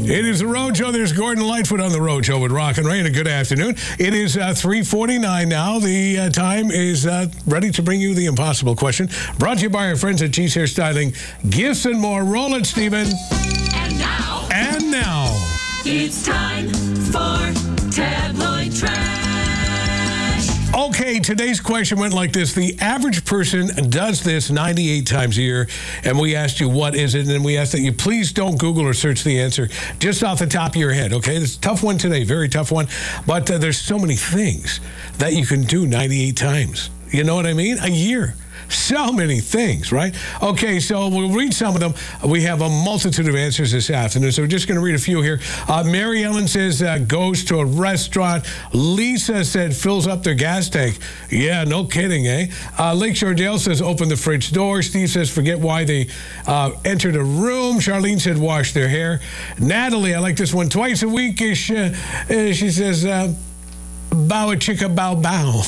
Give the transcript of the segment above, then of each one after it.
It is the Road Show. There's Gordon Lightfoot on the Road Show with Rock and Rain. A good afternoon. It is 3:49 now. The time is ready to bring you the impossible question. Brought to you by our friends at G's Hairstyling, Gifts and More. Roll it, Stephen. And now. It's time for Tabloid Trash. Okay, today's question went like this. The average person does this 98 times a year, and we asked you, what is it? And we asked that you please don't Google or search the answer just off the top of your head, okay? It's a tough one today, very tough one, but there's so many things that you can do 98 times. You know what I mean? A year. So many things, right? Okay, so we'll read some of them. We have a multitude of answers this afternoon, so we're just going to read a few here. Mary Ellen says goes to a restaurant. Lisa said fills up their gas tank. Yeah, no kidding, eh? Lakeshore Dale says open the fridge door. Steve says forget why they entered a room. Charlene said wash their hair. Natalie, I like this one. Twice a week, she says... bow a chicka bow bow.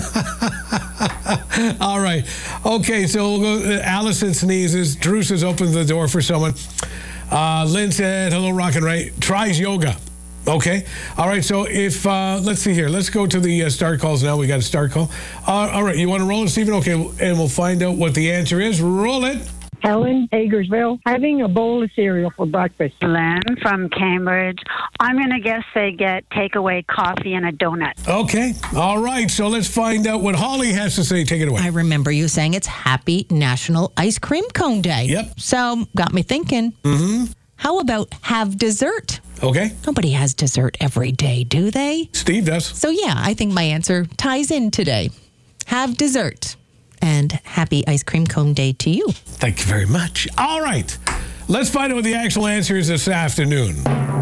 All right. Okay, so we'll go. Allison sneezes. Drew says open the door for someone. Lynn said hello, Rock and Ray. Tries yoga. Okay. All right. So if let's see here. Let's go to the start calls now. We got a start call. All right. You want to roll it, Stephen? Okay. And we'll find out what the answer is. Roll it. Helen, Hagersville, having a bowl of cereal for breakfast. Lynn from Cambridge. I'm going to guess they get takeaway coffee and a donut. Okay. All right. So let's find out what Holly has to say. Take it away. I remember you saying it's Happy National Ice Cream Cone Day. Yep. So got me thinking. Mm-hmm. How about have dessert? Okay. Nobody has dessert every day, do they? Steve does. So yeah, I think my answer ties in today. Have dessert. And happy Ice Cream Cone Day to you. Thank you very much. All right. Let's find out what the actual answer is this afternoon.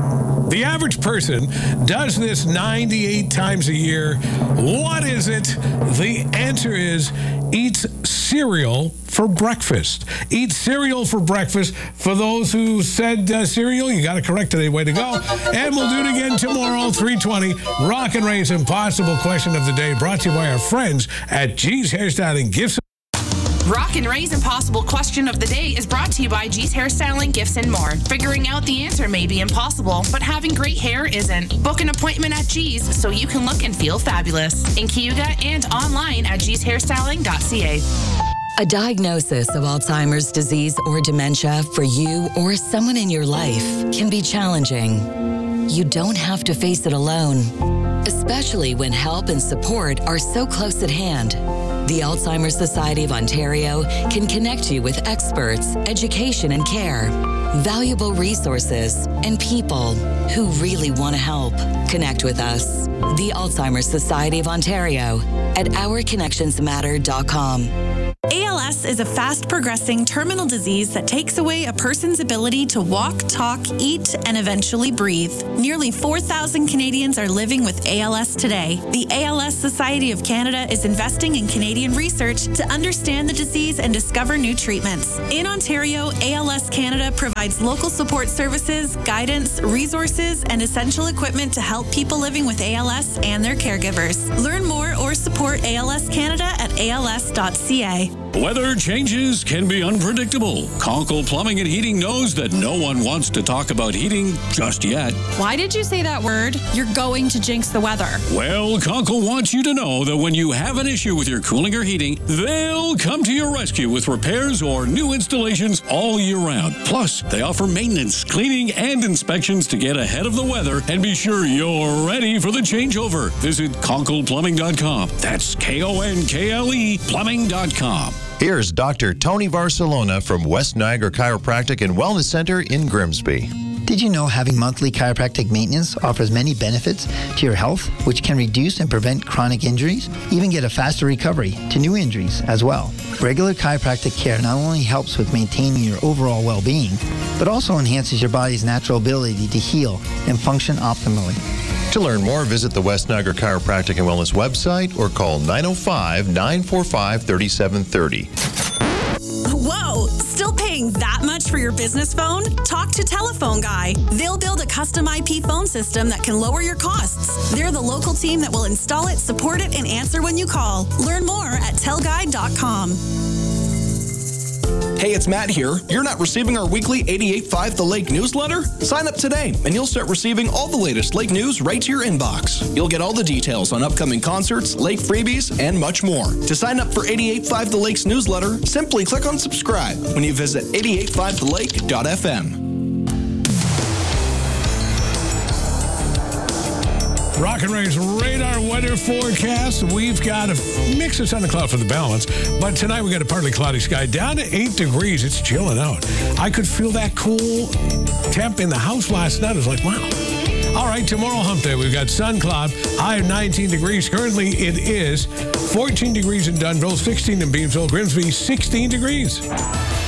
The average person does this 98 times a year. What is it? The answer is eats cereal for breakfast. Eat cereal for breakfast. For those who said cereal, you got it correct today. Way to go. And we'll do it again tomorrow, 3:20. Rock and Ray's Impossible Question of the Day, brought to you by our friends at G's Hairstyling, Gifts. Rock and Ray's Impossible Question of the Day is brought to you by G's Hairstyling, Gifts and More. Figuring out the answer may be impossible, but having great hair isn't. Book an appointment at G's so you can look and feel fabulous. In Cayuga and online at gshairstyling.ca. A diagnosis of Alzheimer's disease or dementia for you or someone in your life can be challenging. You don't have to face it alone, especially when help and support are so close at hand. The Alzheimer's Society of Ontario can connect you with experts, education and care, valuable resources, and people who really want to help. Connect with us, the Alzheimer's Society of Ontario, at ourconnectionsmatter.com. ALS is a fast-progressing terminal disease that takes away a person's ability to walk, talk, eat, and eventually breathe. Nearly 4,000 Canadians are living with ALS today. The ALS Society of Canada is investing in Canadian research to understand the disease and discover new treatments. In Ontario, ALS Canada provides local support services, guidance, resources, and essential equipment to help people living with ALS and their caregivers. Learn more or support ALS Canada at als.ca. Weather changes can be unpredictable. Conkle Plumbing and Heating knows that no one wants to talk about heating just yet. Why did you say that word? You're going to jinx the weather. Well, Conkle wants you to know that when you have an issue with your cooling or heating, they'll come to your rescue with repairs or new installations all year round. Plus, they offer maintenance, cleaning, and inspections to get ahead of the weather and be sure you're ready for the changeover. Visit conkleplumbing.com. That's KONKLE plumbing.com. Here's Dr. Tony Barcelona from West Niagara Chiropractic and Wellness Center in Grimsby. Did you know having monthly chiropractic maintenance offers many benefits to your health, which can reduce and prevent chronic injuries, even get a faster recovery to new injuries as well? Regular chiropractic care not only helps with maintaining your overall well-being, but also enhances your body's natural ability to heal and function optimally. To learn more, visit the West Niagara Chiropractic and Wellness website or call 905-945-3730. Whoa! Still paying that much for your business phone? Talk to Telephone Guy. They'll build a custom IP phone system that can lower your costs. They're the local team that will install it, support it, and answer when you call. Learn more at telguide.com. Hey, it's Matt here. You're not receiving our weekly 88.5 The Lake newsletter? Sign up today, and you'll start receiving all the latest lake news right to your inbox. You'll get all the details on upcoming concerts, lake freebies, and much more. To sign up for 88.5 The Lake's newsletter, simply click on subscribe when you visit 885thelake.fm. Rock and Ray's radar weather forecast. We've got a mix of sun and cloud for the balance, but tonight we got a partly cloudy sky down to 8 degrees. It's chilling out. I could feel that cool temp in the house last night. I was like, wow. All right, tomorrow hump day, we've got sun, cloud, high of 19 degrees. Currently, it is 14 degrees in Dunnville, 16 in Beamsville, Grimsby, 16 degrees.